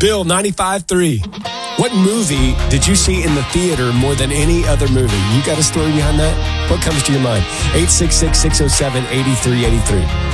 Bill, 95.3. What movie did you see in the theater more than any other movie? You got a story behind that? What comes to your mind? 866-607-8383.